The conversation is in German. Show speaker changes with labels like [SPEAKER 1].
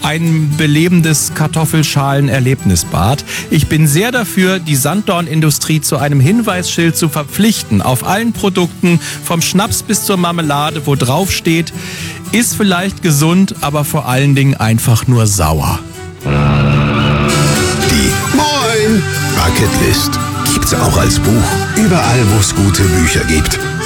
[SPEAKER 1] ein belebendes Kartoffelschalen-Erlebnisbad. Ich bin sehr dafür, die Sanddornindustrie zu einem Hinweisschild zu verpflichten. Auf allen Produkten, vom Schnaps bis zur Marmelade, wo drauf steht, ist vielleicht gesund, aber vor allen Dingen einfach nur sauer.
[SPEAKER 2] Die Moin Bucketlist gibt's auch als Buch. Überall, wo es gute Bücher gibt.